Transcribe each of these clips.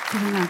Vielen Dank.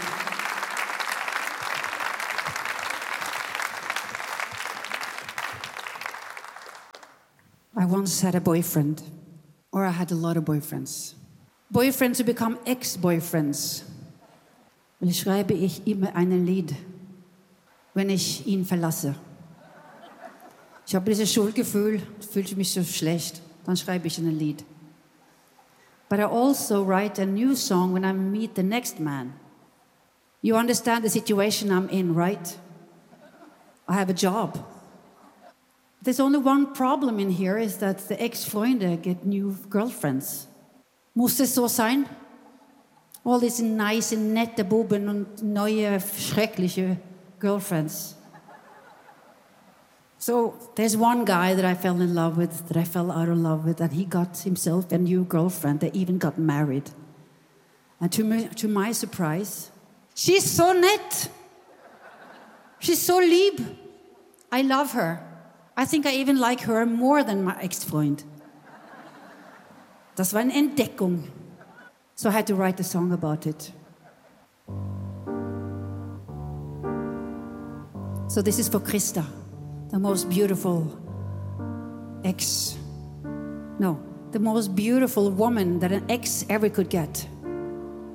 I once had a boyfriend, or I had a lot of boyfriends. Boyfriends who become ex-boyfriends. Und schreibe ich immer ein Lied, wenn ich ihn verlasse. Ich habe dieses Schuldgefühl, fühle mich so schlecht, dann schreibe ich ein Lied. But I also write a new song when I meet the next man. You understand the situation I'm in, right? I have a job. There's only one problem in here is that the ex-Freunde get new girlfriends. Muss es so sein? All these nice, nette Buben und neue, schreckliche girlfriends. So there's one guy that I fell in love with, that I fell out of love with, and he got himself a new girlfriend. They even got married. And to my surprise, she's so nett. She's so lieb. I love her. I think I even like her more than my ex-Freund. Das war eine Entdeckung. So I had to write a song about it. So this is for Krista, the most beautiful the most beautiful woman that an ex ever could get.